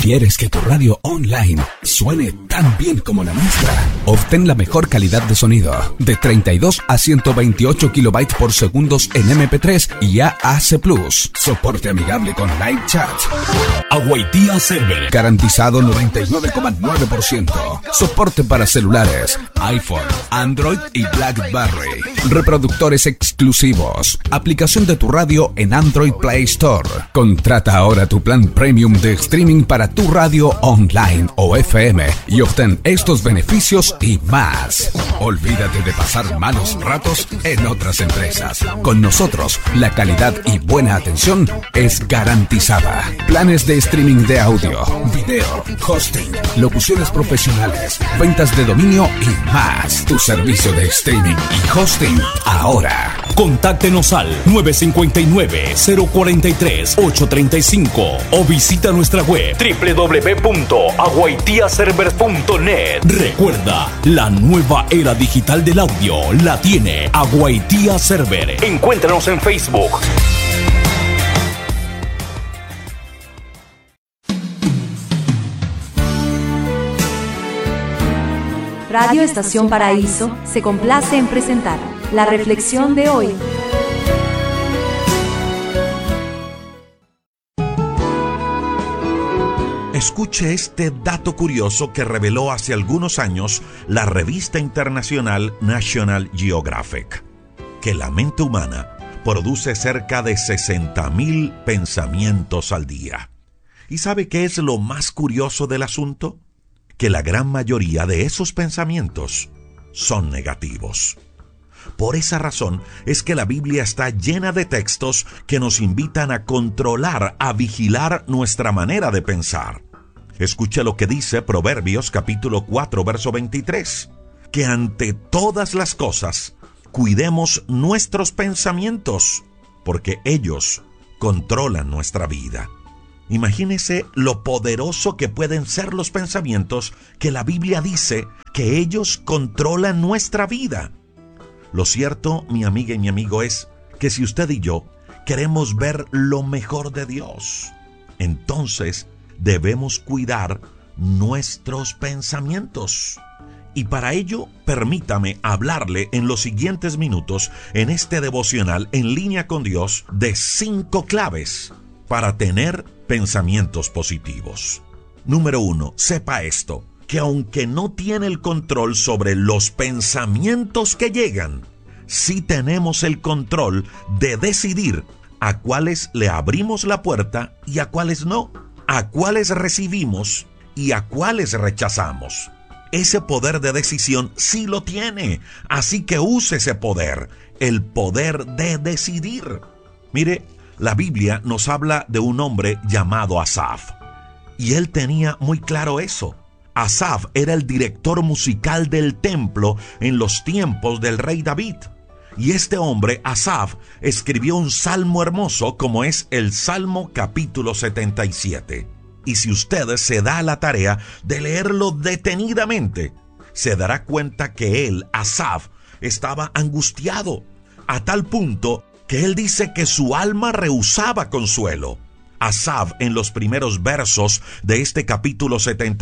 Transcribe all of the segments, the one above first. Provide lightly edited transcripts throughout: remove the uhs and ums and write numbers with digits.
¿Quieres que tu radio online suene tan bien como la nuestra? Obtén la mejor calidad de sonido, de 32 a 128 kilobytes por segundos en MP3 y AAC+. Soporte amigable con live chat. Aguaitía Server. Garantizado 99,9%. Soporte para celulares, iPhone, Android y BlackBerry. Reproductores exclusivos. Aplicación de tu radio en Android Play Store. Contrata ahora tu plan premium de streaming para tu radio online o FM y obtén estos beneficios y más. Olvídate de pasar malos ratos en otras empresas. Con nosotros, la calidad y buena atención es garantizada. Planes de streaming de audio, video, hosting, locuciones profesionales, ventas de dominio y más. Tu servicio de streaming y hosting ahora. Contáctenos al 959-043-835 o visita nuestra web www.aguaitiaserver.net. Recuerda, la nueva era digital del audio la tiene Aguaitía Server. Encuéntranos en Facebook. Radio Estación Paraíso se complace en presentar la reflexión de hoy. Escuche este dato curioso que reveló hace algunos años la revista internacional National Geographic, que la mente humana produce cerca de 60,000 pensamientos al día. ¿Y sabe qué es lo más curioso del asunto? Que la gran mayoría de esos pensamientos son negativos. Por esa razón es que la Biblia está llena de textos que nos invitan a controlar, a vigilar nuestra manera de pensar. Escuche lo que dice Proverbios capítulo 4, verso 23, que ante todas las cosas cuidemos nuestros pensamientos, porque ellos controlan nuestra vida. Imagínese lo poderoso que pueden ser los pensamientos que la Biblia dice que ellos controlan nuestra vida. Lo cierto, mi amiga y mi amigo, es que si usted y yo queremos ver lo mejor de Dios, entonces debemos cuidar nuestros pensamientos. Y para ello, permítame hablarle en los siguientes minutos, en este devocional En Línea con Dios, de 5 claves para tener pensamientos positivos. Número 1, sepa esto, que aunque no tiene el control sobre los pensamientos que llegan, sí tenemos el control de decidir a cuáles le abrimos la puerta y a cuáles no, a cuáles recibimos y a cuáles rechazamos. Ese poder de decisión sí lo tiene, así que use ese poder, el poder de decidir. Mire, la Biblia nos habla de un hombre llamado Asaf, y él tenía muy claro eso. Asaf era el director musical del templo en los tiempos del rey David. Y este hombre, Asaf, escribió un salmo hermoso como es el Salmo capítulo 77. Y si usted se da la tarea de leerlo detenidamente, se dará cuenta que él, Asaf, estaba angustiado, a tal punto que él dice que su alma rehusaba consuelo. Asaf, en los primeros versos de este capítulo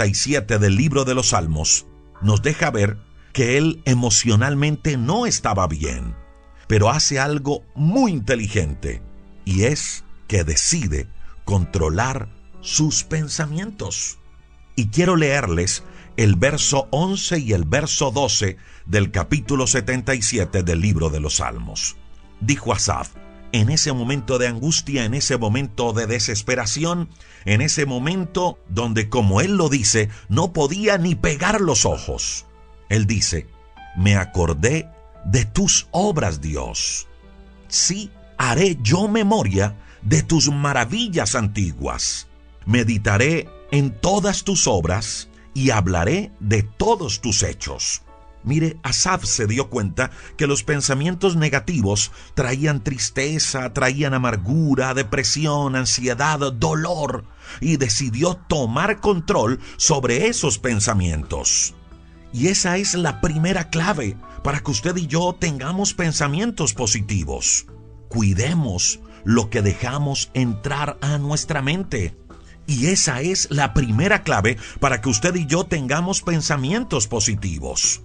77 del libro de los Salmos, nos deja ver que él emocionalmente no estaba bien, pero hace algo muy inteligente, y es que decide controlar sus pensamientos. Y quiero leerles el verso 11 y el verso 12 del capítulo 77 del libro de los Salmos. Dijo Asaf, en ese momento de angustia, en ese momento de desesperación, en ese momento donde, como él lo dice, no podía ni pegar los ojos. Él dice, me acordé de tus obras, Dios. Sí, haré yo memoria de tus maravillas antiguas. Meditaré en todas tus obras y hablaré de todos tus hechos. Mire, Asaf se dio cuenta que los pensamientos negativos traían tristeza, traían amargura, depresión, ansiedad, dolor, y decidió tomar control sobre esos pensamientos. Y esa es la primera clave para que usted y yo tengamos pensamientos positivos. Cuidemos lo que dejamos entrar a nuestra mente. Y esa es la primera clave para que usted y yo tengamos pensamientos positivos.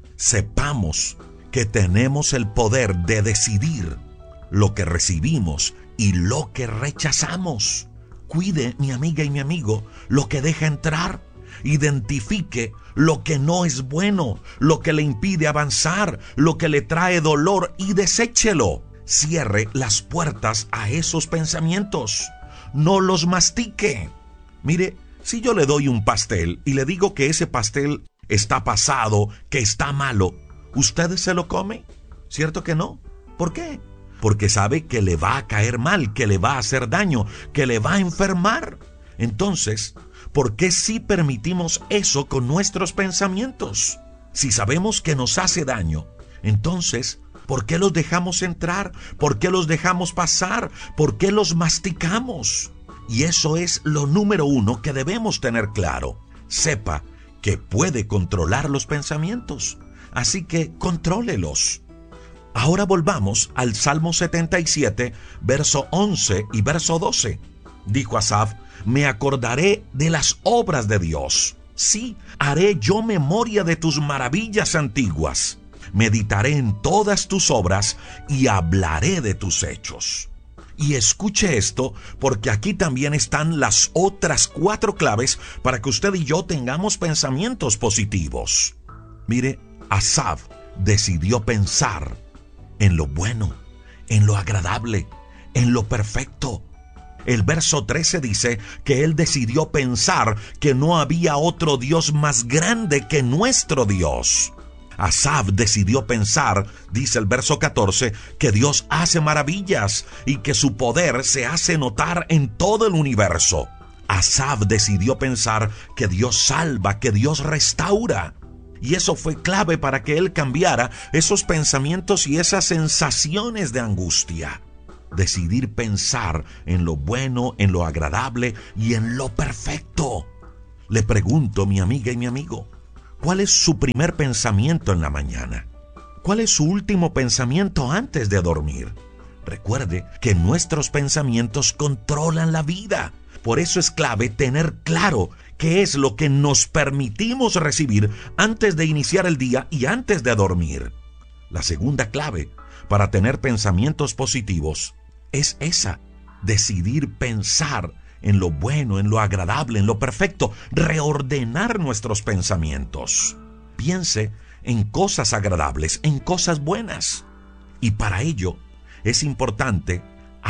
Sepamos que tenemos el poder de decidir lo que recibimos y lo que rechazamos. Cuide, mi amiga y mi amigo, lo que deja entrar. Identifique lo que no es bueno, lo que le impide avanzar, lo que le trae dolor y deséchelo. Cierre las puertas a esos pensamientos. No los mastique. Mire, si yo le doy un pastel y le digo que ese pastel está pasado, que está malo, ¿usted se lo come? ¿Cierto que no? ¿Por qué? Porque sabe que le va a caer mal, que le va a hacer daño, que le va a enfermar. Entonces, ¿por qué sí permitimos eso con nuestros pensamientos? Si sabemos que nos hace daño, entonces, ¿por qué los dejamos entrar? ¿Por qué los dejamos pasar? ¿Por qué los masticamos? Y eso es lo número uno que debemos tener claro. Sepa que puede controlar los pensamientos, así que contrólelos. Ahora volvamos al Salmo 77, verso 11 y verso 12. Dijo Asaf: me acordaré de las obras de Dios. Sí, haré yo memoria de tus maravillas antiguas. Meditaré en todas tus obras y hablaré de tus hechos. Y escuche esto, porque aquí también están las otras 4 claves para que usted y yo tengamos pensamientos positivos. Mire, Asaf decidió pensar en lo bueno, en lo agradable, en lo perfecto. El verso 13 dice que él decidió pensar que no había otro Dios más grande que nuestro Dios. Asaf decidió pensar, dice el verso 14, que Dios hace maravillas y que su poder se hace notar en todo el universo. Asaf decidió pensar que Dios salva, que Dios restaura. Y eso fue clave para que él cambiara esos pensamientos y esas sensaciones de angustia. Decidir pensar en lo bueno, en lo agradable y en lo perfecto. Le pregunto, mi amiga y mi amigo, ¿cuál es su primer pensamiento en la mañana? ¿Cuál es su último pensamiento antes de dormir? Recuerde que nuestros pensamientos controlan la vida. Por eso es clave tener claro qué es lo que nos permitimos recibir antes de iniciar el día y antes de dormir. La segunda clave para tener pensamientos positivos es esa: decidir pensar en lo bueno, en lo agradable, en lo perfecto, reordenar nuestros pensamientos. Piense en cosas agradables, en cosas buenas. Y para ello es importante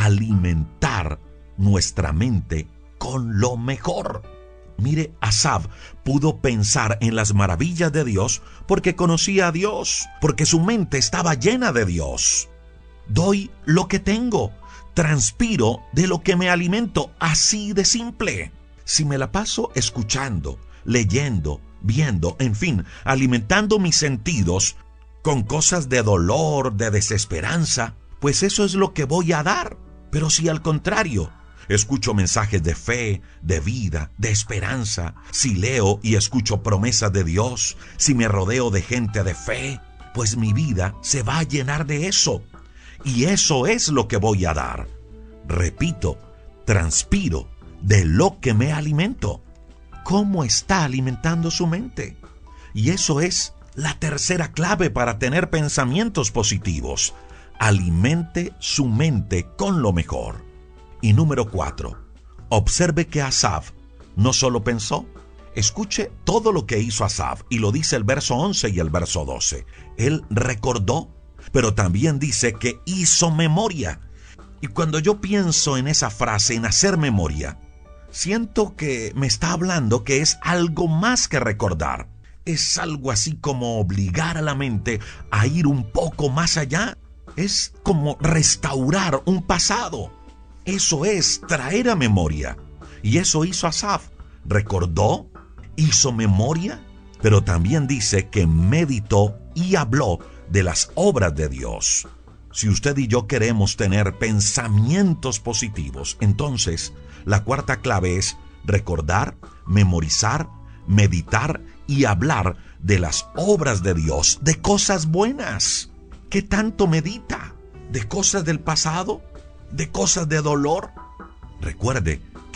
alimentar nuestra mente con lo mejor. Mire, Asaf pudo pensar en las maravillas de Dios porque conocía a Dios, porque su mente estaba llena de Dios. Doy lo que tengo, transpiro de lo que me alimento, así de simple. Si me la paso escuchando, leyendo, viendo, en fin, alimentando mis sentidos con cosas de dolor, de desesperanza, pues eso es lo que voy a dar. Pero si al contrario, escucho mensajes de fe, de vida, de esperanza, si leo y escucho promesas de Dios, si me rodeo de gente de fe, pues mi vida se va a llenar de eso. Y eso es lo que voy a dar. Repito, transpiro de lo que me alimento. ¿Cómo está alimentando su mente? Y eso es la tercera clave para tener pensamientos positivos. Alimente su mente con lo mejor. Y número 4, observe que Asaf no solo pensó. Escuche todo lo que hizo Asaf, y lo dice el verso 11 y el verso 12. Él recordó, pero también dice que hizo memoria. Y cuando yo pienso en esa frase, en hacer memoria, siento que me está hablando que es algo más que recordar. Es algo así como obligar a la mente a ir un poco más allá. Es como restaurar un pasado. Eso es traer a memoria. Y eso hizo Asaf. Recordó, hizo memoria, pero también dice que meditó y habló de las obras de Dios. Si usted y yo queremos tener pensamientos positivos, entonces la cuarta clave es recordar, memorizar, meditar y hablar de las obras de Dios, de cosas buenas. ¿Qué tanto medita? ¿De cosas del pasado? ¿De cosas de dolor? Recuerde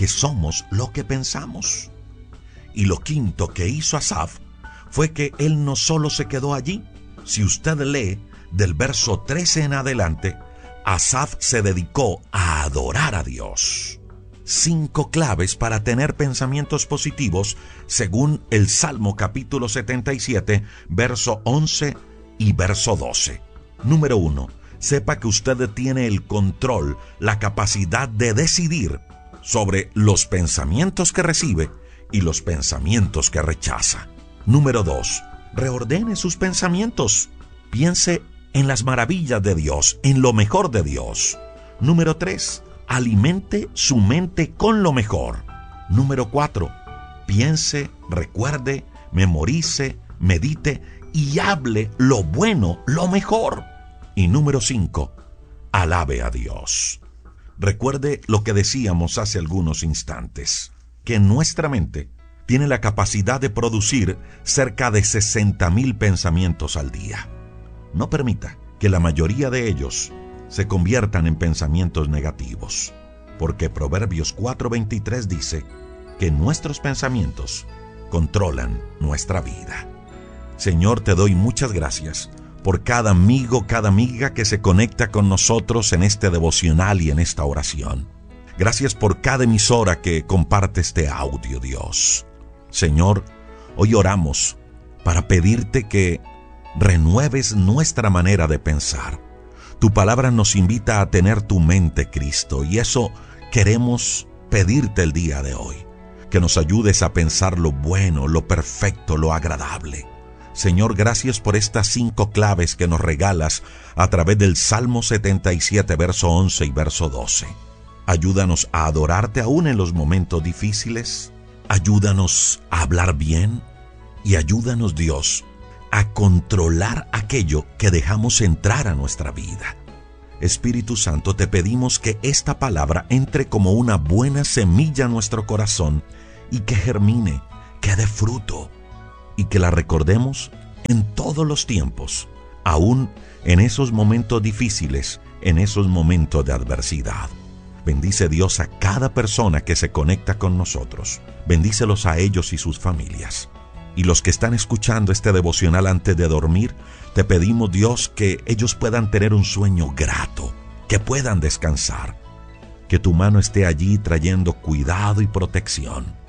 que somos lo que pensamos. Y lo quinto que hizo Asaf fue que él no solo se quedó allí. Si usted lee del verso 13 en adelante, Asaf se dedicó a adorar a Dios. 5 claves para tener pensamientos positivos según el Salmo capítulo 77, verso 11 y verso 12. Número 1. Sepa que usted tiene el control, la capacidad de decidir sobre los pensamientos que recibe y los pensamientos que rechaza. Número 2. Reordene sus pensamientos. Piense en las maravillas de Dios, en lo mejor de Dios. Número 3. Alimente su mente con lo mejor. Número 4. Piense, recuerde, memorice, medite y hable lo bueno, lo mejor. Y número 5. Alabe a Dios. Recuerde lo que decíamos hace algunos instantes, que nuestra mente tiene la capacidad de producir cerca de 60,000 pensamientos al día. No permita que la mayoría de ellos se conviertan en pensamientos negativos, porque Proverbios 4:23 dice que nuestros pensamientos controlan nuestra vida. Señor, te doy muchas gracias por cada amigo, cada amiga que se conecta con nosotros en este devocional y en esta oración. Gracias por cada emisora que comparte este audio, Dios. Señor, hoy oramos para pedirte que renueves nuestra manera de pensar. Tu palabra nos invita a tener tu mente, Cristo, y eso queremos pedirte el día de hoy. Que nos ayudes a pensar lo bueno, lo perfecto, lo agradable. Señor, gracias por estas 5 claves que nos regalas a través del Salmo 77, verso 11 y verso 12. Ayúdanos a adorarte aún en los momentos difíciles. Ayúdanos a hablar bien y ayúdanos, Dios, a controlar aquello que dejamos entrar a nuestra vida. Espíritu Santo, te pedimos que esta palabra entre como una buena semilla a nuestro corazón y que germine, que dé fruto y que la recordemos en todos los tiempos, aún en esos momentos difíciles, en esos momentos de adversidad. Bendice, Dios, a cada persona que se conecta con nosotros. Bendícelos a ellos y sus familias. Y los que están escuchando este devocional antes de dormir, te pedimos, Dios, que ellos puedan tener un sueño grato, que puedan descansar, que tu mano esté allí trayendo cuidado y protección.